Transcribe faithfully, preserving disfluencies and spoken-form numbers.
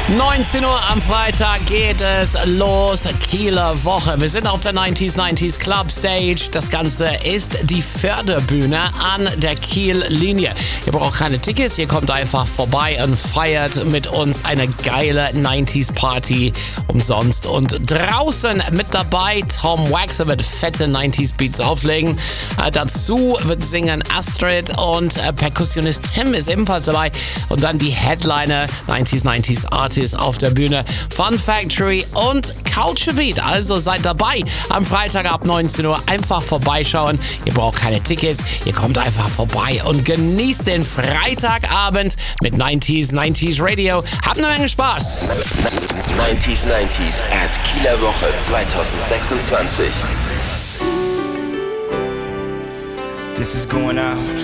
neunzehn Uhr am Freitag geht es los. Kieler Woche. Wir sind auf der neunziger neunzig Club Stage. Das Ganze ist die Förderbühne an der Kiel-Linie. Ihr braucht keine Tickets. Ihr kommt einfach vorbei und feiert mit uns eine geile neunziger Party umsonst. Und draußen mit dabei Tom Waxer wird fette neunziger Beats auflegen. Äh, dazu wird singen Astrid und äh, Perkussionist Tim ist ebenfalls dabei. Und dann die Headliner neunziger neunzig Artists auf der Bühne, Fun Factory und Culture Beat. Also seid dabei am Freitag ab neunzehn Uhr. Einfach vorbeischauen. Ihr braucht keine Tickets. Ihr kommt einfach vorbei und genießt den Freitagabend mit neunziger neunzig Radio. Habt eine Menge Spaß. neunziger neunzig at Kieler Woche zwanzig sechsundzwanzig. This is going out